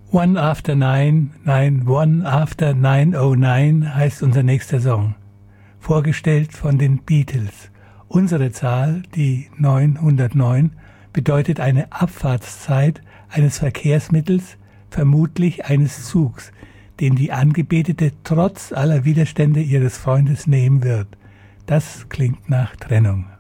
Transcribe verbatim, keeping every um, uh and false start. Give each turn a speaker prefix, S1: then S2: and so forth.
S1: One After Nine, nein, One After nine oh nine heißt unser nächster Song. Vorgestellt von den Beatles. Unsere Zahl, die neunhundertneun, bedeutet eine Abfahrtszeit eines Verkehrsmittels, vermutlich eines Zugs, den die Angebetete trotz aller Widerstände ihres Freundes nehmen wird. Das klingt nach Trennung.